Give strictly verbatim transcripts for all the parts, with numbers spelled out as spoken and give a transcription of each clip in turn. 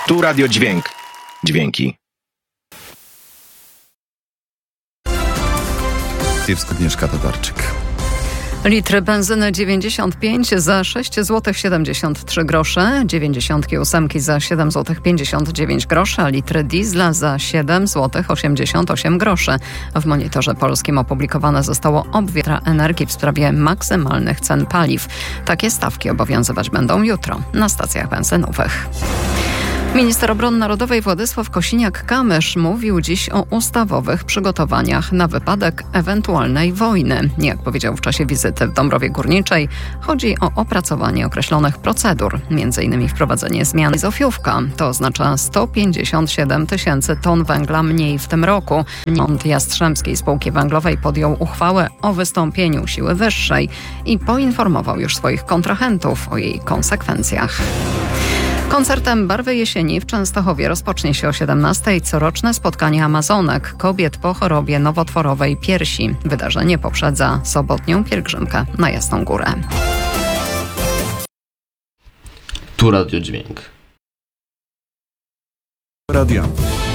Tu Radio Dźwięk. Dźwięki. Agnieszka Tatarczyk. Litr benzyny dziewięćdziesiąt pięć za sześć złotych siedemdziesiąt trzy grosze, dziewięćdziesiąt osiem za siedem złotych pięćdziesiąt dziewięć groszy, a litr diesla za siedem złotych osiemdziesiąt osiem groszy. W Monitorze Polskim opublikowane zostało obwiatra energii w sprawie maksymalnych cen paliw. Takie stawki obowiązywać będą jutro na stacjach benzynowych. Minister Obrony Narodowej Władysław Kosiniak-Kamysz mówił dziś o ustawowych przygotowaniach na wypadek ewentualnej wojny. Jak powiedział w czasie wizyty w Dąbrowie Górniczej, chodzi o opracowanie określonych procedur, między innymi wprowadzenie zmian Zofiówka. To oznacza sto pięćdziesiąt siedem tysięcy ton węgla mniej w tym roku. Zarząd Jastrzębskiej Spółki Węglowej podjął uchwałę o wystąpieniu siły wyższej i poinformował już swoich kontrahentów o jej konsekwencjach. Koncertem Barwy Jesieni w Częstochowie rozpocznie się o siedemnastej coroczne spotkanie Amazonek, kobiet po chorobie nowotworowej piersi. Wydarzenie poprzedza sobotnią pielgrzymkę na Jasną Górę. Tu Radio Dźwięk. Radia.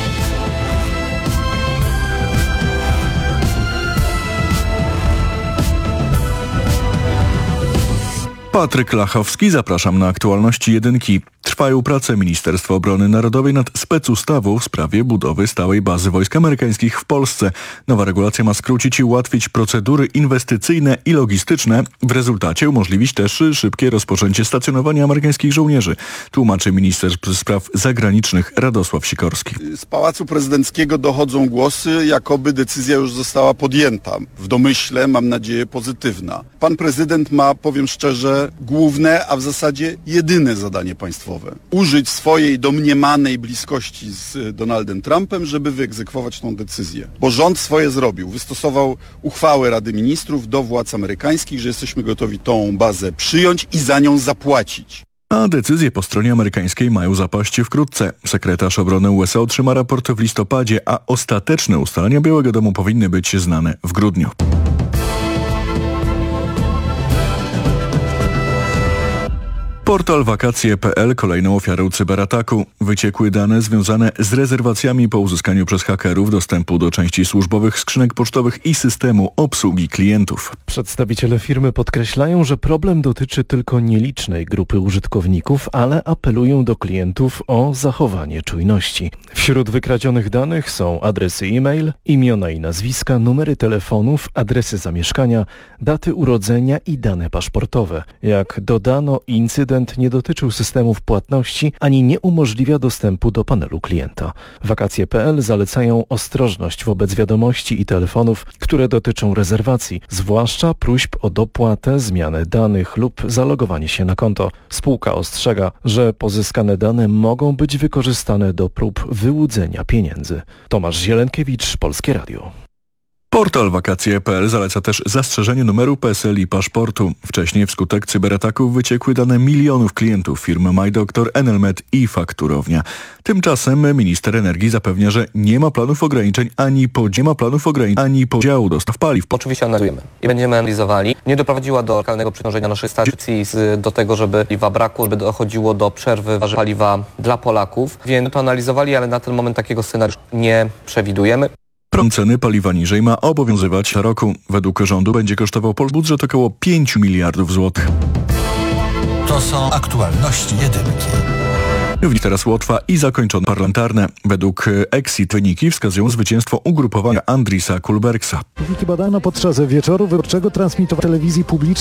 Patryk Lachowski, zapraszam na aktualności jedynki. Trwają prace Ministerstwa Obrony Narodowej nad specustawą w sprawie budowy stałej bazy wojsk amerykańskich w Polsce. Nowa regulacja ma skrócić i ułatwić procedury inwestycyjne i logistyczne. W rezultacie umożliwić też szybkie rozpoczęcie stacjonowania amerykańskich żołnierzy. Tłumaczy minister spraw zagranicznych Radosław Sikorski. Z Pałacu Prezydenckiego dochodzą głosy, jakoby decyzja już została podjęta. W domyśle, mam nadzieję, pozytywna. Pan prezydent ma, powiem szczerze, główne, a w zasadzie jedyne zadanie państwowe. Użyć swojej domniemanej bliskości z Donaldem Trumpem, żeby wyegzekwować tą decyzję. Bo rząd swoje zrobił. Wystosował uchwałę Rady Ministrów do władz amerykańskich, że jesteśmy gotowi tą bazę przyjąć i za nią zapłacić. A decyzje po stronie amerykańskiej mają zapaść wkrótce. Sekretarz obrony U S A otrzyma raport w listopadzie, a ostateczne ustalenia Białego Domu powinny być znane w grudniu. Portal wakacje kropka pe el kolejną ofiarą cyberataku. Wyciekły dane związane z rezerwacjami po uzyskaniu przez hakerów dostępu do części służbowych skrzynek pocztowych i systemu obsługi klientów. Przedstawiciele firmy podkreślają, że problem dotyczy tylko nielicznej grupy użytkowników, ale apelują do klientów o zachowanie czujności. Wśród wykradzionych danych są adresy e-mail, imiona i nazwiska, numery telefonów, adresy zamieszkania, daty urodzenia i dane paszportowe. Jak dodano, incydent nie dotyczył systemów płatności ani nie umożliwia dostępu do panelu klienta. wakacje kropka pe el zalecają ostrożność wobec wiadomości i telefonów, które dotyczą rezerwacji, zwłaszcza próśb o dopłatę, zmianę danych lub zalogowanie się na konto. Spółka ostrzega, że pozyskane dane mogą być wykorzystane do prób wyłudzenia pieniędzy. Tomasz Zielenkiewicz, Polskie Radio. Portal wakacje kropka pe el zaleca też zastrzeżenie numeru P E S E L i paszportu. Wcześniej wskutek cyberataków wyciekły dane milionów klientów firmy MyDoctor, Enelmet i Fakturownia. Tymczasem minister energii zapewnia, że nie ma planów ograniczeń ani, po, nie ma planów ograniczeń, ani podziału dostaw paliw. Oczywiście analizujemy i będziemy analizowali. Nie doprowadziła do lokalnego przeciążenia naszej stacji z, do tego, żeby paliwa brakło, żeby dochodziło do przerwy paliwa dla Polaków. Więc to analizowali, ale na ten moment takiego scenariusza nie przewidujemy. Ceny paliwa niżej ma obowiązywać co roku. Według rządu będzie kosztował Polski budżet około pięć miliardów złotych. To są aktualności jedynki. W teraz Łotwa i zakończone parlamentarne. Według Exit wyniki wskazują zwycięstwo ugrupowania Andrisa Kulbergsa. Wyniki badano podczas wieczoru wyborczego transmitowanego w telewizji publicznej.